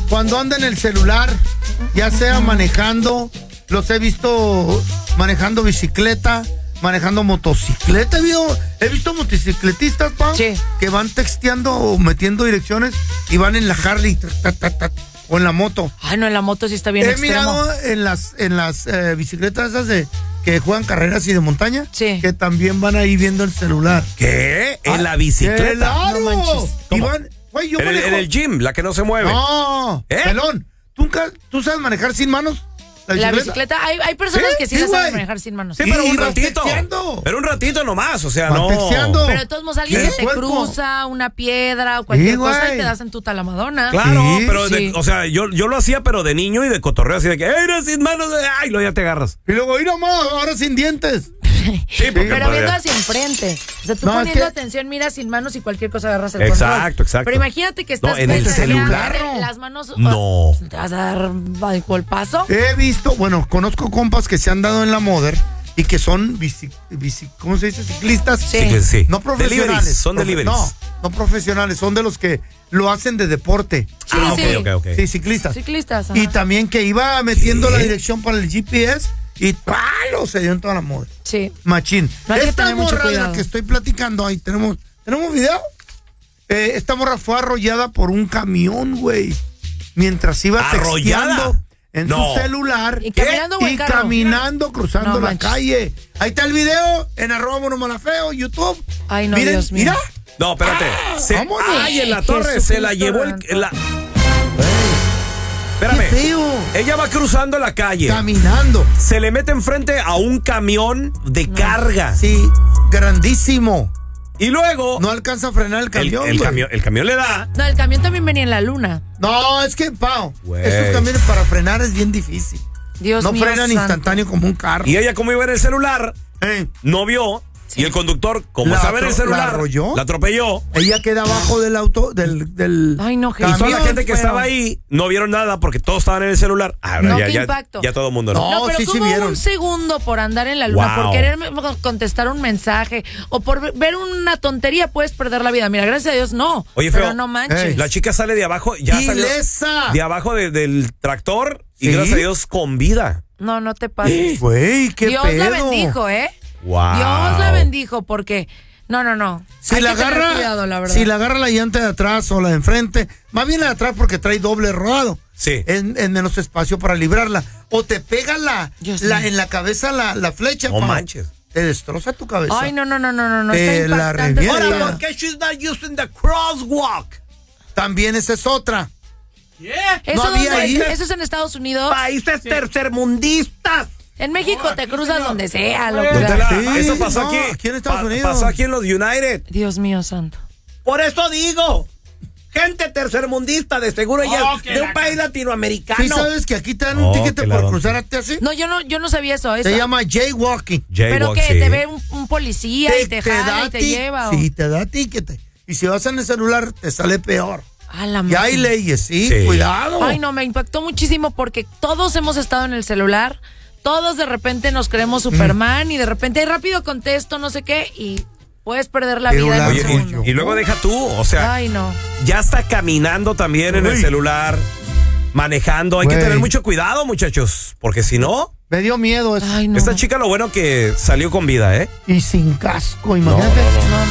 cuando anda en el celular, ya sea manejando, los he visto manejando bicicleta, manejando motocicleta. He visto motocicletistas, pa, sí, que van texteando o metiendo direcciones y van en la Harley o en la moto. Ay, no, en la moto sí está bien extremo. He mirado en las bicicletas esas que juegan carreras y de montaña, sí, que también van ahí viendo el celular. ¿Qué? ¿En la bicicleta? ¡Claro! No manches. Y van, güey, yo manejo. En el gym, la que no se mueve. No, pelón. ¿Tú sabes manejar sin manos? La bicicleta, hay personas que sí la saben manejar sin manos. Sí, pero un vas ratito. texteando. Pero un ratito nomás, o sea, Vas no. texteando. Pero de todos modos, alguien ¿Qué? se te Cuerpo. cruza una piedra o cualquier Sí, cosa güey. y te das en tu talamadona. Claro, Sí, pero, sí. o sea, yo lo hacía, pero de niño y de cotorreo, así de que, eres sin manos! ¡Ay, luego ya te agarras! Y luego, mira, ahora sin dientes. Sí, porque Pero viendo hacia enfrente. O sea, tú No, es poniendo que- atención, miras sin manos y cualquier cosa agarras el Exacto, control. exacto. Pero imagínate que estás No, en el celular. las manos. No. ¿Te vas a dar golpazo? He visto, conozco compas que se han dado en la Mother y que son ¿cómo se dice? Ciclistas. Sí. Sí. No profesionales. Deliveries, son deliveries. No profesionales, son de los que lo hacen de deporte. Sí, sí. Ok. Sí, ciclistas. Ciclistas. Ajá. Y también que iba metiendo la dirección para el GPS y ¡palo! Se dio en toda la moda. Sí. Machín. No hay que Esta tener mucho morra de la cuidado. que estoy platicando ahí, ¿tenemos video? Esta morra fue arrollada por un camión, güey. Mientras iba ¿Arrollada? texteando en No. su celular. ¿Y caminando o en y carro? caminando, cruzando No la manches. calle. Ahí está el video en @monomalafeo, YouTube. Ay, no, Miren, Dios mío. mira. No, espérate. vámonos. ¡Ay, en la torre! Se la llevó Jesucristo Espérame. Qué feo. Ella va cruzando la calle. Caminando. Se le mete enfrente a un camión de carga. Sí, grandísimo. Y luego No alcanza a frenar el camión, el güey. camión le da. No, el camión también venía en la luna. No, es que, Pau, Güey. esos camiones para frenar es bien difícil. Dios no mío. frenan santo. instantáneo como un carro. Y ella, como iba en el celular, no vio. Sí. Y el conductor, como ¿La estaba en el celular, la arrolló? la atropelló. Ella queda abajo del auto, del Ay, no, Y toda Jesús. la gente que Pero- estaba ahí no vieron nada porque todos estaban en el celular. Ahora No, ya, qué ya, impacto. ya todo el mundo no. No, pero sí, sí como vieron. un segundo por andar en la luna, Wow. por querer contestar un mensaje o por ver una tontería puedes perder la vida. Mira, gracias a Dios no. Oye, pero feo, no manches. La chica sale de abajo, ya salió ¡Ilesa! de abajo del tractor y ¿Sí? gracias a Dios con vida. No, no te pases. Güey, qué Dios pedo. la bendijo, ¿eh? Wow. Dios la bendijo porque no. Si Hay la que tener agarra, cuidado, la verdad. si la agarra la llanta de atrás o la de enfrente, más bien la de atrás porque trae doble rodado. Sí. En menos espacio para librarla. O te pega Dios mío. en la cabeza la flecha. No Pau. manches. Te destroza tu cabeza. Ay, no. Te Está la impactante. revienta. ese Ahora, video. ¿por qué she's not using the crosswalk? También esa es otra. ¿Eso, no había dónde ahí. es? ¿Eso es en Estados Unidos? Países tercermundistas. En México te cruzas donde sea, loco. Don Tela, Sí, eso pasó no, aquí. aquí en Estados Unidos. Pasó aquí en los United. Dios mío santo. Por eso digo, gente tercermundista, de seguro ella es de un país latinoamericano. ¿Sí sabes que aquí te dan un tiquete claro. por cruzarte así? No, yo no sabía eso. Se llama jaywalking. Pero que te ve un policía y te jala y te ti- lleva. Sí, te da tiquete. Y si vas en el celular, te sale peor. A la Y hay máquina. leyes, sí, Sí. cuidado. Ay, no, me impactó muchísimo porque todos hemos estado en el celular, todos de repente nos creemos Superman y de repente, ay, rápido contesto, no sé qué, y puedes perder la Pero vida en la un Oye, segundo. y luego deja tú, o sea, Ay, no. ya está caminando también en el Uy. celular, manejando. Hay que Güey. tener mucho cuidado, muchachos, porque si no, Me dio miedo eso. Ay, no. esta chica lo bueno que salió con vida, ¿eh? Y sin casco, imagínate. No,